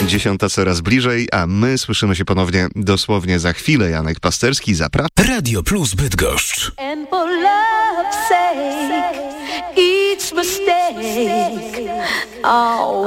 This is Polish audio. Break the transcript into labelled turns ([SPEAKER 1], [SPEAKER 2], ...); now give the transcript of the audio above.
[SPEAKER 1] 10 coraz bliżej, a my słyszymy się ponownie dosłownie za chwilę. Janek Pasterski, zapraszam.
[SPEAKER 2] Radio Plus Bydgoszcz.
[SPEAKER 3] And for love's sake, each mistake, oh.